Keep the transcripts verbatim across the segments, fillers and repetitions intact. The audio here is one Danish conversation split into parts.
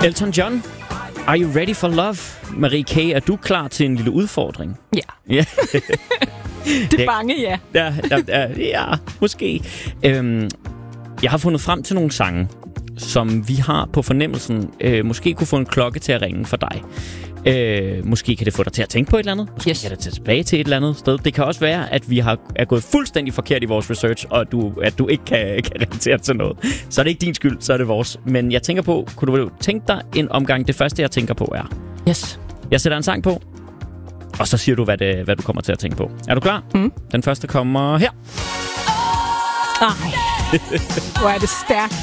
Elton John, Are You Ready for Love? Marie K., er du klar til en lille udfordring? Ja. Ja. Det er bange, ja. Ja, ja, ja, ja måske. Øhm, jeg har fundet frem til nogle sange, som vi har på fornemmelsen øh, måske kunne få en klokke til at ringe for dig. Øh, måske kan det få dig til at tænke på et eller andet. Måske yes. kan det tage tilbage til et eller andet sted. Det kan også være, at vi har, er gået fuldstændig forkert i vores research, og du, at du ikke kan, kan relatere til noget. Så er det ikke din skyld, så er det vores. Men jeg tænker på, kunne du tænke dig en omgang? Det første, jeg tænker på er... Yes. Jeg sætter en sang på, og så siger du, hvad, det, hvad du kommer til at tænke på. Er du klar? Mm. Den første kommer her. Ej, hvor er det stærkt.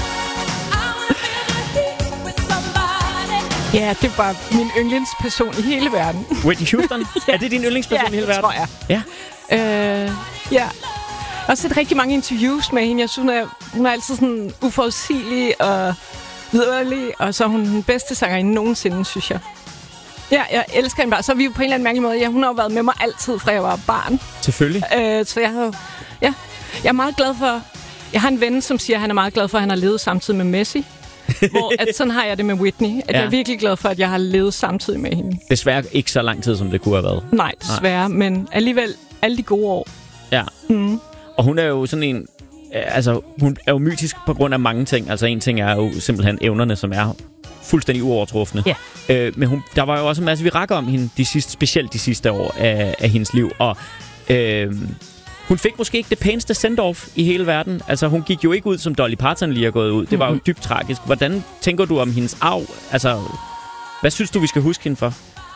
Ja, det var min yndlingsperson i hele verden. Whitney Houston? Ja. Er det din yndlingsperson ja, i hele verden? Ja, tror jeg. Ja. Øh, ja. Jeg har set rigtig mange interviews med hende. Jeg synes, hun er, hun er altid sådan uforudsigelig og vidunderlig, og så er hun den bedste sangerinde nogensinde, synes jeg. Ja, jeg elsker hende bare. Så er vi jo på en eller anden mærkelig måde. Ja, hun har jo været med mig altid, fra jeg var barn. Selvfølgelig. Øh, så jeg har ja, jeg er meget glad for... Jeg har en ven, som siger, at han er meget glad for, at han har levet samtidig med Messi. Hvor at sådan har jeg det med Whitney. At ja. Jeg er virkelig glad for, at jeg har levet samtidig med hende. Desværre ikke så lang tid, som det kunne have været. Nej, desværre. Nej. Men alligevel alle de gode år. Ja. Mm. Og hun er jo sådan en... Altså, hun er jo mytisk på grund af mange ting. Altså, en ting er jo simpelthen evnerne, som er fuldstændig uovertrufne. Ja. Øh, men hun, der var jo også en masse virakker om hende, de sidste, specielt de sidste år af, af hendes liv. Og øh, hun fik måske ikke det pæneste send-off i hele verden. Altså, hun gik jo ikke ud, som Dolly Parton lige er gået ud. Det var jo dybt tragisk. Hvordan tænker du om hendes arv? Altså, hvad synes du, vi skal huske hende for?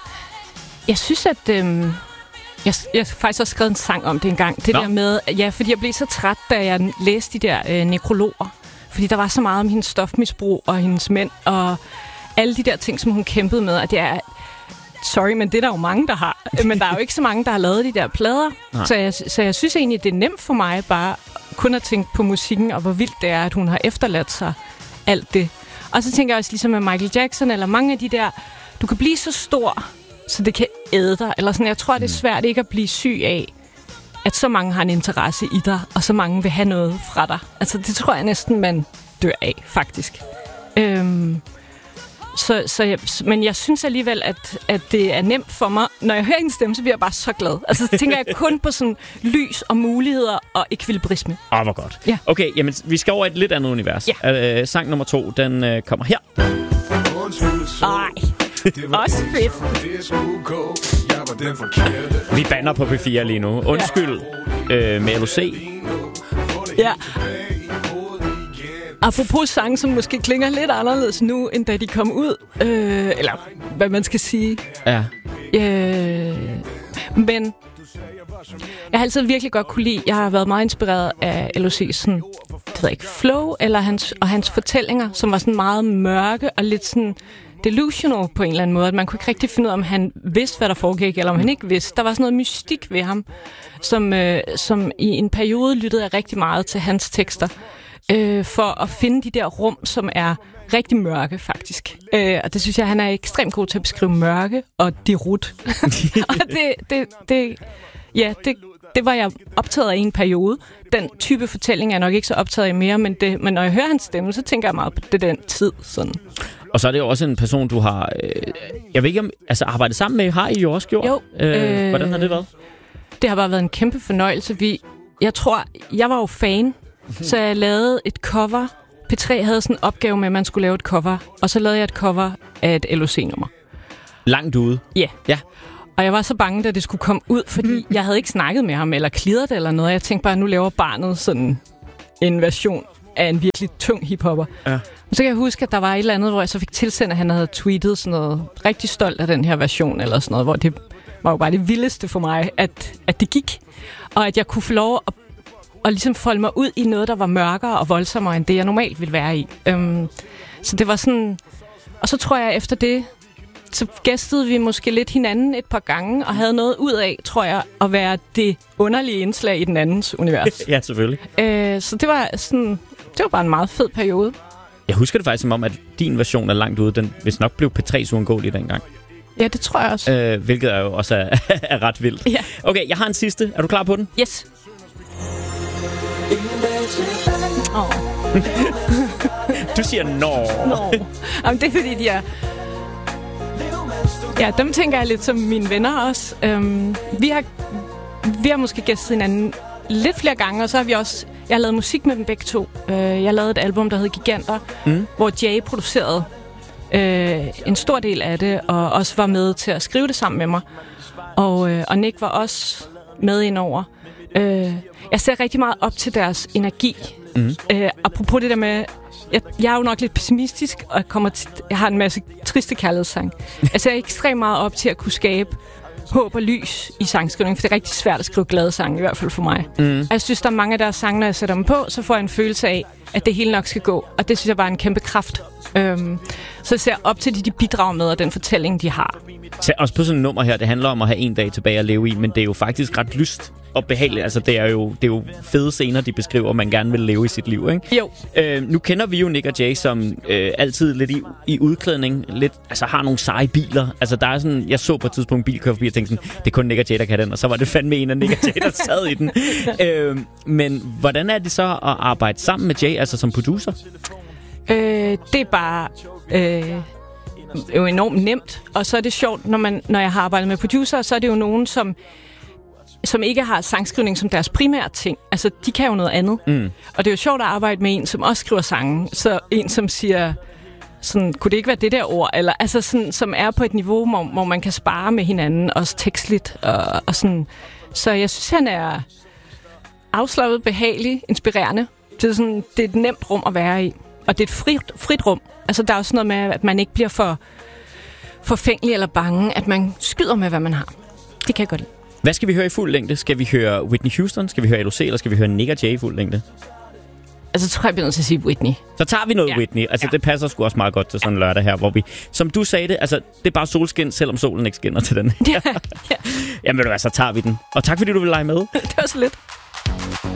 Jeg synes, at... Øh... Jeg, jeg har faktisk også skrevet en sang om det engang. Det Nå. der med... Ja, fordi jeg blev så træt, da jeg læste de der øh, nekrologer. Fordi der var så meget om hendes stofmisbrug og hendes mænd og alle de der ting, som hun kæmpede med. Og det er... Sorry, men det er der jo mange, der har. Men der er jo ikke så mange, der har lavet de der plader. Så jeg, så jeg synes egentlig, det er nemt for mig bare kun at tænke på musikken, og hvor vildt det er, at hun har efterladt sig alt det. Og så tænker jeg også ligesom med Michael Jackson, eller mange af de der... Du kan blive så stor, så det kan æde dig. Eller sådan, jeg tror, det er svært ikke at blive syg af, at så mange har en interesse i dig, og så mange vil have noget fra dig. Altså, det tror jeg næsten, man dør af, faktisk. Øhm... Så, så jeg, men jeg synes alligevel, at, at det er nemt for mig. Når jeg hører hendes stemme, så bliver jeg bare så glad. Altså, så tænker jeg kun på sådan lys og muligheder og ekvilibrisme. Åh, oh, hvor godt. Ja. Okay, jamen, vi skal over et lidt andet univers. Ja. Uh, sang nummer to, den uh, kommer her. Ej, også fedt. Vi banner på P fire lige nu. Undskyld, ja. uh, med L O C. Ja. Apropos sange, som måske klinger lidt anderledes nu, end da de kom ud. Øh, eller hvad man skal sige. Ja. Øh, men jeg har altid virkelig godt kunne lide, jeg har været meget inspireret af L O C's sådan, det ved jeg ikke, flow, eller hans, og hans fortællinger, som var sådan meget mørke og lidt sådan delusional på en eller anden måde. At man kunne ikke rigtig finde ud af, om han vidste, hvad der foregik, eller om han ikke vidste. Der var sådan noget mystik ved ham, som, øh, som i en periode lyttede jeg rigtig meget til hans tekster. Øh, for at finde de der rum, som er rigtig mørke, faktisk. Øh, og det synes jeg, han er ekstremt god til at beskrive mørke og derut. Og det, det, det, ja, det, det var jeg optaget af i en periode. Den type fortælling er jeg nok ikke så optaget af mere, men, det, men når jeg hører hans stemme, så tænker jeg meget på det den tid. Sådan. Og så er det jo også en person, du har... Øh, jeg ved ikke om... Altså, arbejdet sammen med, har I jo også gjort? Jo. Øh, øh, hvordan har det været? Det har bare været en kæmpe fornøjelse. Vi, jeg tror, jeg var jo fan, så jeg lavede et cover. P tre havde sådan en opgave med, at man skulle lave et cover. Og så lavede jeg et cover af et L O C-nummer. Langt ude? Yeah. Ja. Og jeg var så bange, da det skulle komme ud, fordi jeg havde ikke snakket med ham eller klidret eller noget. Jeg tænkte bare, at nu laver barnet sådan en version af en virkelig tung hiphopper. Ja. Og så kan jeg huske, at der var et eller andet, hvor jeg så fik tilsendt, at han havde tweetet sådan noget rigtig stolt af den her version eller sådan noget, hvor det var jo bare det vildeste for mig, at, at det gik. Og at jeg kunne få lov at og ligesom folde mig ud i noget, der var mørkere og voldsommere, end det, jeg normalt ville være i. Um, så det var sådan... Og så tror jeg, efter det, så gæstede vi måske lidt hinanden et par gange, og havde noget ud af, tror jeg, at være det underlige indslag i den andens univers. Ja, selvfølgelig. Uh, så det var sådan... Det var bare en meget fed periode. Jeg husker det faktisk som om, at din version er langt ude. Den vist nok blev P tre's uundgåelig dengang. Ja, det tror jeg også. Uh, hvilket er jo også er, er ret vildt. Ja. Okay, jeg har en sidste. Er du klar på den? Yes. Oh. Du siger nå. Nå. Jamen, det er fordi, de er... Ja, dem tænker jeg lidt som mine venner også. Øhm, vi, har, vi har måske gæstet hinanden lidt flere gange, og så har vi også... Jeg har lavet musik med dem begge to. Uh, jeg lavede et album, der hed Giganter, mm. hvor Jay producerede uh, en stor del af det, og også var med til at skrive det sammen med mig. Og, uh, og Nick var også med indover. Uh, jeg ser rigtig meget op til deres energi. Mm. Uh, apropos det der med... Jeg, jeg er jo nok lidt pessimistisk, og jeg, kommer til, jeg har en masse triste kærlighedssange. Jeg ser ekstremt meget op til at kunne skabe håb og lys i sangskrivning, for det er rigtig svært at skrive glade sange, i hvert fald for mig. Mm. Jeg synes, der er mange af deres sange, når jeg sætter dem på, så får jeg en følelse af, at det hele nok skal gå. Og det synes jeg bare er en kæmpe kraft. Øhm, så jeg ser op til, de, de bidrager med, og den fortælling, de har. Så også på sådan et nummer her, det handler om at have en dag tilbage at leve i, men det er jo faktisk ret lyst og behageligt. Altså, det er jo, det er jo fede scener, de beskriver, man gerne vil leve i sit liv, ikke? Jo. Øh, nu kender vi jo Nick og Jay som øh, altid lidt i, i udklædning, lidt, altså har nogle seje biler. Altså, der er sådan, jeg så på et tidspunkt en bil køre forbi og tænkte sådan, det er kun Nick og Jay, der kan den, og så var det fandme en af Nick og Jay, der sad i den. øh, men hvordan er det så at arbejde sammen med Jay, altså som producer? Øh, det er bare... Øh jo enormt nemt, og så er det sjovt, når, man, når jeg har arbejdet med producer, så er det jo nogen, som, som ikke har sangskrivning som deres primære ting. Altså, de kan jo noget andet. Mm. Og det er jo sjovt at arbejde med en, som også skriver sange. Så en, som siger, sådan, kunne det ikke være det der ord? Eller, altså, sådan, som er på et niveau, hvor, hvor man kan spare med hinanden, også tekstligt. Og, og sådan. Så jeg synes, han er afslappet, behagelig, inspirerende. Det er, sådan, det er et nemt rum at være i. Og det er et frit, frit rum. Altså, der er også noget med, at man ikke bliver for forfængelig eller bange, at man skyder med, hvad man har. Det kan jeg godt lide. Hvad skal vi høre i fuld længde? Skal vi høre Whitney Houston? Skal vi høre L O C? Eller skal vi høre Nick og Jay i fuld længde? Altså, så tror jeg, jeg bliver nødt til at sige Whitney. Så tager vi noget ja. Whitney. Altså, ja. Det passer sgu også meget godt til sådan en lørdag her, hvor vi... Som du sagde det, altså, det er bare solskin, selvom solen ikke skinner til den. Ja, ja. Jamen, ved du hvad, så tager vi den. Og tak, fordi du vil lege med. Det var så lidt.